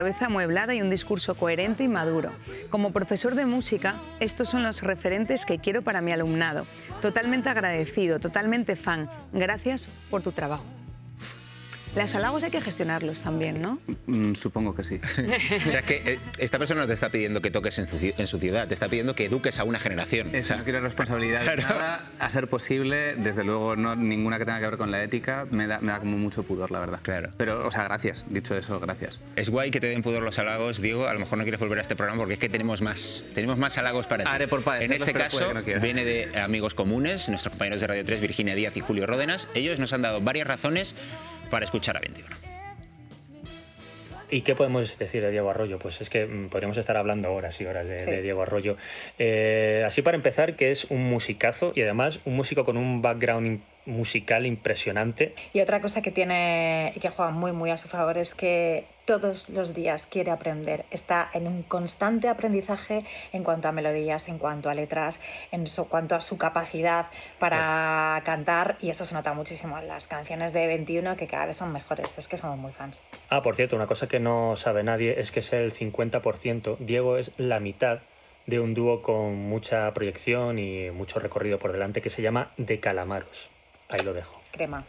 cabeza amueblada y un discurso coherente y maduro. Como profesor de música, estos son los referentes que quiero para mi alumnado. Totalmente agradecido, totalmente fan. Gracias por tu trabajo. Los halagos hay que gestionarlos también, ¿no? Supongo que sí. O sea, que esta persona no te está pidiendo que toques en su ciudad, te está pidiendo que eduques a una generación. Eso, no quiero responsabilidad de nada, a ser posible, desde luego no ninguna que tenga que ver con la ética, me da como mucho pudor, la verdad. Claro. Pero, o sea, gracias, dicho eso, gracias. Es guay que te den pudor los halagos, Diego, a lo mejor no quieres volver a este programa porque es que tenemos más halagos para ti. Haré por padecerlos, en este pero caso, puede que no quiera. viene de amigos comunes, nuestros compañeros de Radio 3, Virginia Díaz y Julio Ródenas. Ellos nos han dado varias razones para escuchar a 21. ¿Y qué podemos decir de Diego Arroyo? Pues es que podríamos estar hablando horas y horas de Diego Arroyo. Así para empezar, que es un musicazo y además un músico con un background musical impresionante. Y otra cosa que tiene y que juega muy a su favor es que todos los días quiere aprender. Está en un constante aprendizaje en cuanto a melodías, en cuanto a letras, cuanto a su capacidad para cantar, y eso se nota muchísimo en las canciones de 21, que cada vez son mejores. Es que somos muy fans. Ah, por cierto, una cosa que no sabe nadie es que es el 50%. Diego es la mitad de un dúo con mucha proyección y mucho recorrido por delante que se llama De Calamaros. Ahí lo dejo. Crema.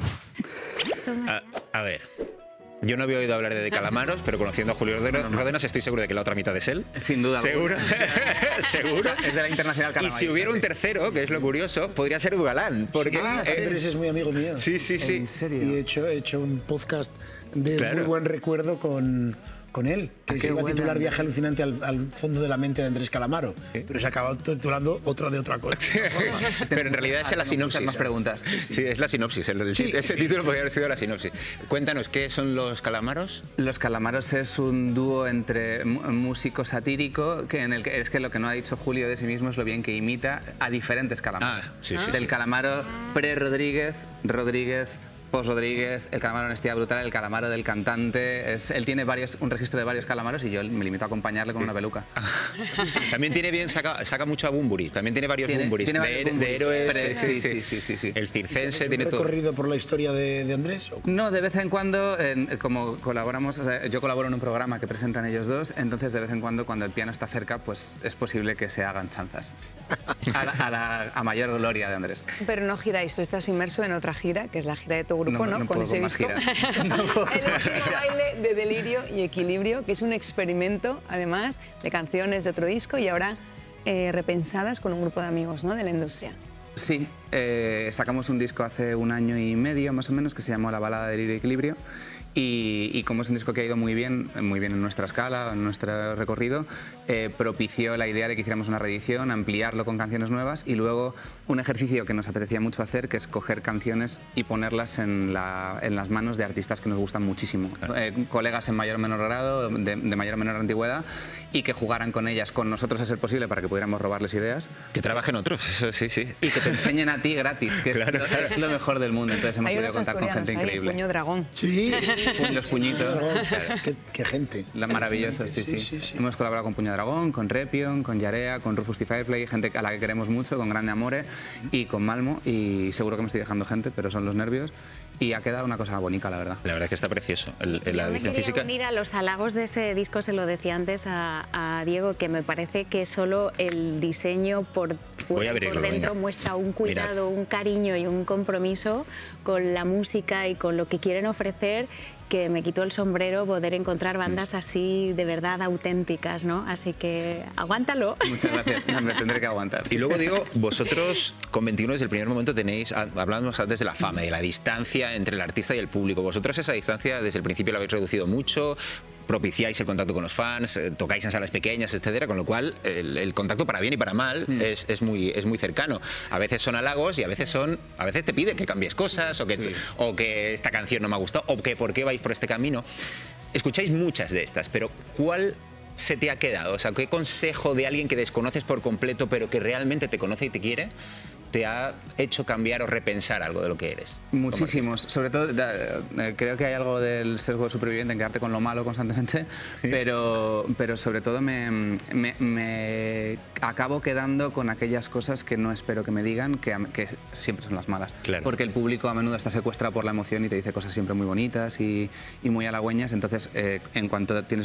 A ver, yo no había oído hablar de Calamaros, pero conociendo a Julio Ródenas estoy seguro de que la otra mitad es él. Sin duda. ¿Seguro? ¿Seguro? Es de la Internacional Y Calamarista. si hubiera un tercero, que es lo curioso, podría ser Galán. Porque Andrés es muy amigo mío. Sí. ¿En serio? Y he hecho un podcast de Claro. muy buen recuerdo con él, que se iba a titular Viaje alucinante al fondo de la mente de Andrés Calamaro. Pero se ha acabado titulando otra de otra cosa. Pero en realidad esa es la Tengo muchas sinopsis. más preguntas. Sí, es la sinopsis. Ese título podría haber sido la sinopsis. Cuéntanos, ¿qué son los Calamaros? Los Calamaros es un dúo entre músico satírico, en el que es que lo que no ha dicho Julio de sí mismo es lo bien que imita a diferentes calamaros. Sí. Del Calamaro pre-Rodríguez, Rodríguez, post-Rodríguez, el Calamaro Honestidad Brutal, el Calamaro del cantante. Él tiene un registro de varios calamaros y yo me limito a acompañarle con una peluca. También tiene saca mucho a Bunbury. También tiene varios Bunburys. De héroes. Sí. El circense tiene ¿Un todo. recorrido por la historia de Andrés? ¿O? No, de vez en cuando, como colaboramos, o sea, yo colaboro en un programa que presentan ellos dos, entonces de vez en cuando el piano está cerca, pues es posible que se hagan chanzas. A mayor gloria de Andrés. Pero no giráis, tú estás inmerso en otra gira, que es la gira de tu grupo, ¿no? No Con puedo ese más disco. giras. No puedo El más último giras. baile de Delirio y Equilibrio, que es un experimento, además, de canciones de otro disco y ahora repensadas con un grupo de amigos, ¿no? De la industria. Sí, sacamos un disco hace 1 año y medio más o menos que se llamó La balada de Delirio y Equilibrio. Y como es un disco que ha ido muy bien en nuestra escala, en nuestro recorrido, propició la idea de que hiciéramos una reedición, ampliarlo con canciones nuevas y luego un ejercicio que nos apetecía mucho hacer, que es coger canciones y ponerlas en las manos de artistas que nos gustan muchísimo. Colegas en mayor o menor grado, de mayor o menor antigüedad, y que jugaran con ellas, con nosotros a ser posible, para que pudiéramos robarles ideas. Que trabajen otros, eso sí. Y que te enseñen a ti gratis, que Claro. es lo mejor del mundo. Entonces hemos Hay podido unos contar con asturianos gente ahí, increíble. Puño Dragón. Sí. Los puñitos. Qué gente. Maravilloso, sí. Hemos colaborado con Puño Dragón, con Repion, con Yarea, con Rufus T. Fireplay, gente a la que queremos mucho, con Grande Amore, y con Malmo, y seguro que me estoy dejando gente, pero son los nervios. Y ha quedado una cosa bonita, la verdad. La verdad es que está precioso. La Yo me edición quería física. unir a los halagos de ese disco, se lo decía antes a Diego, que me parece que solo el diseño por Voy a fuera y abrirlo, por dentro venga. muestra un cuidado, Mirad. un cariño y un compromiso con la música y con lo que quieren ofrecer, que me quitó el sombrero poder encontrar bandas así de verdad auténticas, ¿no? Así que aguántalo. Muchas gracias, me tendré que aguantar. Y luego digo, vosotros con 21 desde el primer momento tenéis, hablamos antes de la fama, de la distancia entre el artista y el público. Vosotros esa distancia desde el principio la habéis reducido mucho, propiciáis el contacto con los fans, tocáis en salas pequeñas, etcétera, con lo cual el contacto para bien y para mal es muy cercano. A veces son halagos y a veces te piden que cambies cosas o que esta canción no me ha gustado o que por qué vais por este camino. Escucháis muchas de estas, pero ¿cuál se te ha quedado? O sea, ¿qué consejo de alguien que desconoces por completo pero que realmente te conoce y te quiere te ha hecho cambiar o repensar algo de lo que eres? Muchísimos, sobre todo creo que hay algo del sesgo de superviviente en quedarte con lo malo constantemente, pero sobre todo me acabo quedando con aquellas cosas que no espero que me digan, que siempre son las malas. Claro. Porque el público a menudo está secuestrado por la emoción y te dice cosas siempre muy bonitas y muy halagüeñas, entonces en cuanto tienes